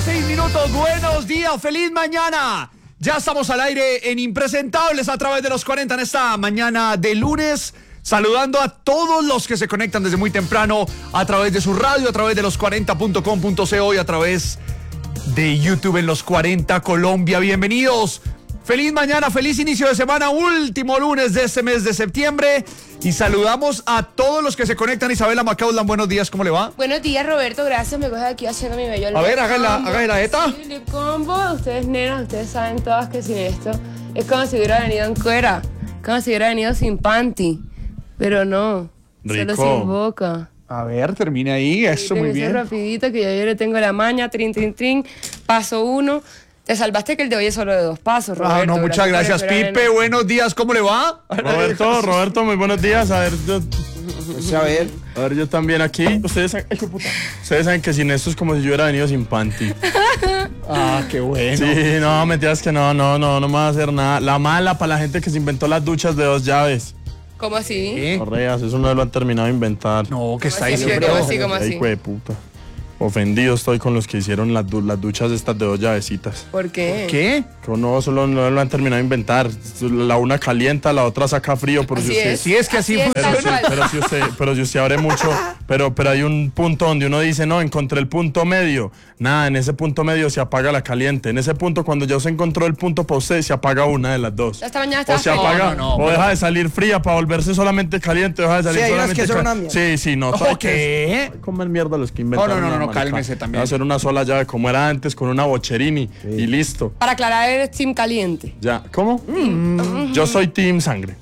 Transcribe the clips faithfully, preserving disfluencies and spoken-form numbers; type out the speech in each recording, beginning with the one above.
seis minutos. Buenos días, feliz mañana. Ya estamos al aire en Impresentables a través de los cuarenta en esta mañana de lunes. Saludando a todos los que se conectan desde muy temprano a través de su radio, a través de los cuarenta punto com punto co y a través de YouTube en los cuarenta Colombia. Bienvenidos. Feliz mañana, feliz inicio de semana, último lunes de este mes de septiembre. Y saludamos a todos los que se conectan. Isabela Macaulay, buenos días, ¿cómo le va? Buenos días, Roberto, gracias. Me coge aquí haciendo mi bello. A ver, hágala, hágala la jeta. Sí, el combo. Ustedes, nenas, ustedes saben todas que sin esto es como si hubiera venido en cuera, como si hubiera venido sin panty. Pero no, Rico. solo sin boca. A ver, termina ahí, eso muy bien. Rapidito, que ya yo le tengo la maña, trin, trin, trin. Paso uno. Te salvaste que el de hoy es solo de dos pasos, Roberto. Ah, no, muchas gracias, Pipe. En... Buenos días, ¿cómo le va? Roberto, Roberto, muy buenos días. A ver, yo... Pues a ver. A ver, yo también aquí. Ustedes saben, ay, qué puta. Ustedes saben que sin esto es como si yo hubiera venido sin panty. Ah, qué bueno. Sí, no, mentiras que no, no, no, no me va a hacer nada. La mala para la gente que se inventó las duchas de dos llaves. ¿Cómo así? ¿Qué? Correas, eso no lo han terminado de inventar. No, que está así? diciendo. ¿Cómo así, cómo así? Hijo de puta. Ofendido estoy con los que hicieron las, du las duchas estas de dos llavecitas. ¿Por qué? ¿Qué? Que no, solo no lo han terminado de inventar. La una calienta, la otra saca frío. Por Así si usted, es. Sí, es que así, Así es, funciona. Pero, tal si, cual. pero, si usted, pero si usted abre mucho, pero, pero hay un punto donde uno dice, no, encontré el punto medio. Nada, en ese punto medio se apaga la caliente. En ese punto, cuando ya se encontró el punto para usted, se apaga una de las dos. Esta mañana O estaba se feliz. apaga, No, no, o pero- deja de salir fría para volverse solamente caliente, o deja de salir Sí, hay unas solamente que son ca- una mierda. Sí, sí, no. Ojo, ¿sabe ¿qué? Hay que comer mierda los que inventaron. No, no, no, la no, marica. cálmese también. Va a hacer una sola llave como era antes, con una bocherini y listo. Para aclarar, eres team caliente. Ya, ¿cómo? Mm, yo soy team sangre.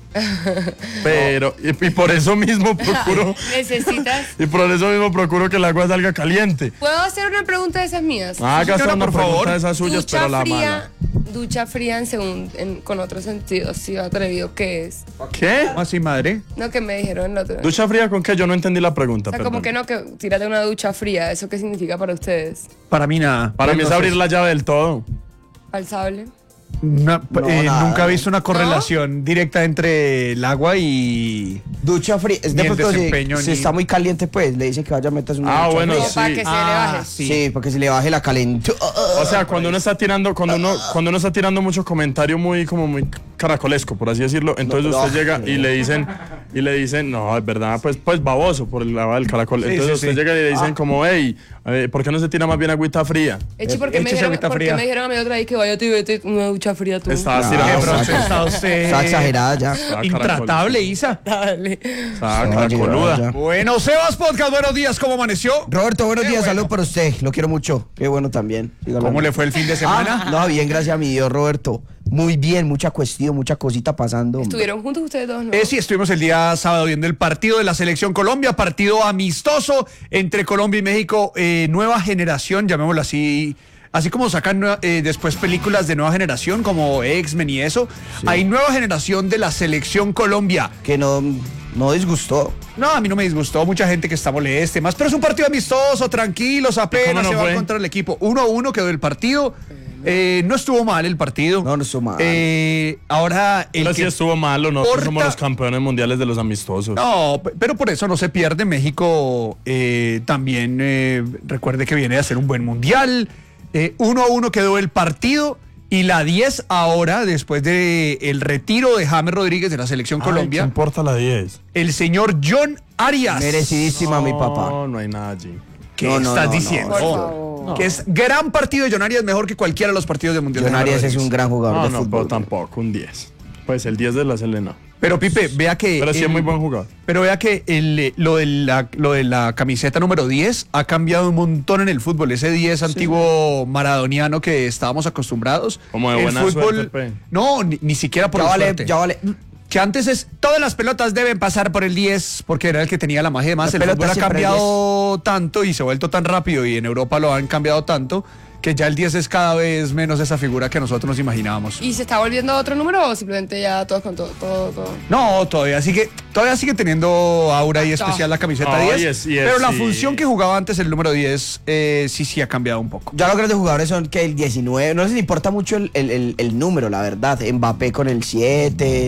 Pero, y, y por eso mismo procuro, Necesitas... y por eso mismo procuro que el agua salga caliente. ¿Puedo hacer una pregunta de esas mías? Haga señora, una por pregunta favor. de esas suyas, ducha pero la fría, mala. ducha fría en según, en, con otro sentido, sí, atrevido, ¿qué es? ¿Qué? ¿Cómo así, madre? No, que me dijeron el otro. ¿Ducha fría con qué? Yo no entendí la pregunta, O sea, perdón. como que no, que tírate una ducha fría, ¿eso qué significa para ustedes? Para mí nada. Para mí es abrir la llave del todo. ¿Al sable? Una- No, eh, nada. nunca he visto una correlación directa entre el agua y... Ducha fría. Es de Ni el pronto si, desempeño, si ni- está muy caliente, pues le dice que vaya a meterse una Ah, ducha bueno, fría. Como para sí. que se Ah, le baje. sí. Sí, para que se le baje la calentura. O sea, cuando uno está tirando, cuando uno, cuando uno está tirando mucho comentario muy, como muy caracolesco, por así decirlo, entonces No, usted no. llega y le dicen, y le dicen, no, es verdad, pues, pues baboso por el lado del caracol. Sí, Entonces sí, usted sí. llega y le dicen como, hey, eh, ¿por qué no se tira más bien agüita fría? Eche, ¿por qué me Échese dijeron, agüita por qué fría. me dijeron a mí otra vez que vaya tú y vete una ducha fría tú? Estás Ah, ¿Qué tirando. pronto exacto. está usted? Está exagerada ya. Está Intratable, Isa. Dale. Está Oye, caracoluda. vaya. Bueno, Sebas Podcast, buenos días, ¿cómo amaneció? Roberto, buenos Qué días, bueno. salud por usted. Lo quiero mucho. Qué bueno también. Dígalo. ¿Cómo le fue el fin de semana? Ah, no, bien, gracias a mi Dios, Roberto. Muy bien, mucha cuestión, mucha cosita pasando. hombre. ¿Estuvieron juntos ustedes dos, no? Eh, sí, estuvimos el día sábado viendo el partido de la Selección Colombia, partido amistoso entre Colombia y México, eh, nueva generación, llamémoslo así, así como sacan eh, después películas de nueva generación como X-Men y eso, hay nueva generación de la Selección Colombia. Que no, no disgustó. No, a mí no me disgustó, mucha gente que está molesta y más, pero es un partido amistoso, tranquilos, apenas no se va fue? contra el equipo. uno a uno quedó el partido, eh, no estuvo mal el partido. No, no estuvo mal. Eh, ahora el Pero sí que- estuvo malo, nosotros Porta- somos los campeones mundiales de los amistosos. No, p- pero por eso no se pierde. México eh, también eh, recuerde que viene de hacer un buen mundial. Eh, uno a uno quedó el partido y la diez ahora, después del el retiro de James Rodríguez de la Selección Ay, ¿qué Colombia, importa la diez? el señor John Arias. Merecidísima mi papá. No, no hay nada allí. ¿Qué No, no, estás no, no, diciendo? Por favor. Que es gran partido de John Arias, mejor que cualquiera de los partidos del Mundial. de John James Arias es Rodríguez. un gran jugador No, de no, fútbol. pero tampoco, un diez. Pues el diez de la Selena. Pero Pipe, vea que... Pero sí el- es muy buen jugador. Pero vea que el, eh, lo, de la, lo de la camiseta número diez ha cambiado un montón en el fútbol. Ese diez antiguo maradoniano que estábamos acostumbrados. Como de el buena fútbol, suerte, pe. No, ni, ni siquiera por Ya la vale, suerte. ya vale. Que antes es, todas las pelotas deben pasar por el diez, porque era el que tenía la magia de más. Las El pelotas fútbol ha siempre el cambiado tanto y se ha vuelto tan rápido y en Europa lo han cambiado tanto que ya el diez es cada vez menos esa figura que nosotros nos imaginábamos. ¿Y se está volviendo otro número o simplemente ya todos con todo, todo, todo? No, todavía sigue, todavía sigue teniendo aura y especial la camiseta No, diez. y es- y es- pero la sí. función que jugaba antes el número diez eh, sí, sí ha cambiado un poco. Ya los grandes jugadores son que el diecinueve, no les importa mucho el, el- el- el número, la verdad. Mbappé con el siete,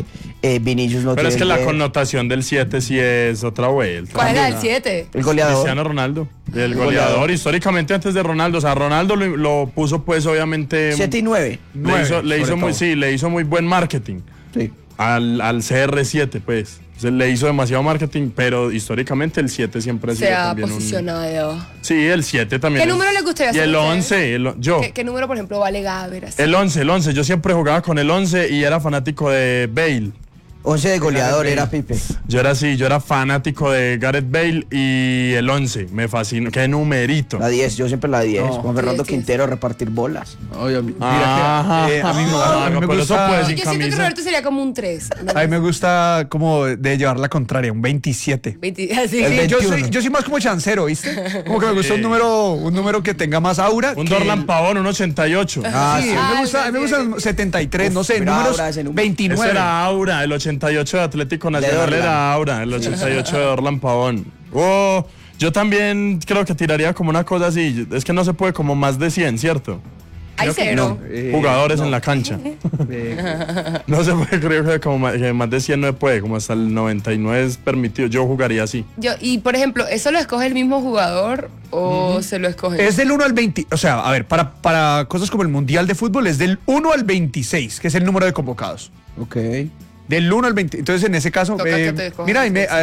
eh, Vinicius no Pero es tiene que la diez. connotación del siete sí es otra vuelta. ¿Cuál era el siete? El goleador. Cristiano Ronaldo. El goleador, goleador. históricamente antes de Ronaldo. O sea, Ronaldo lo, lo puso pues obviamente... siete y nueve. Le nueve, hizo, le sobre hizo muy, todo. sí, le hizo muy buen marketing Sí. al, al C R siete, pues. Se le hizo demasiado marketing, pero históricamente el siete siempre ha sido Se ha también un... posicionado. Sí, el siete también. ¿Qué es- número le gustaría Y ser el a ustedes? once, el- yo. ¿Qué, qué número, por ejemplo, vale Gaber? así? El once, el once. Yo siempre jugaba con el once y era fanático de Bale. once de goleador era Pipe. Yo era así, yo era fanático de Gareth Bale y el once. Me fascinó. Qué numerito. La diez, yo siempre la diez. No. Juan Fernando Sí, sí, Quintero, repartir bolas. Oye, mira que, Ajá. eh, a mí, Ah, a mí me pero eso gusta, puede Yo sin siento que camisa. Roberto sería como un tres. a mí me gusta como de llevar la contraria, un veintisiete. veinte, así. El Sí, yo veintiuno. soy, yo soy más como chancero, ¿viste? Como que me gusta un número, un número que tenga más aura. Un que Dorlan el- Pavón, un ochenta y ocho. Ah, sí, a mí Ah, me gusta, a mí me gusta el setenta y tres, no sé, Uf, pero números ahora ese número. Eso veintinueve. era Aura, el ochenta y ocho de Atlético Nacional Dorlan. era Aura, el ochenta y ocho de Dorlan Pavón. Oh, yo también creo que tiraría como una cosa así. Es que no se puede como más de cien, ¿cierto? Hay cero. Eh, Jugadores en la cancha. eh, No se puede, creo que como más, que más de cien no se puede, como hasta el noventa y nueve es permitido. Yo jugaría así. Yo, y por ejemplo, ¿eso lo escoge el mismo jugador o se lo escoge? es del uno al veinte, o sea, a ver, para, para cosas como el Mundial de Fútbol es del uno al veintiséis, que es el número de convocados. Ok. Del uno al veinte. Entonces, en ese caso, Toca que eh, te escojan mira, y me- entonces.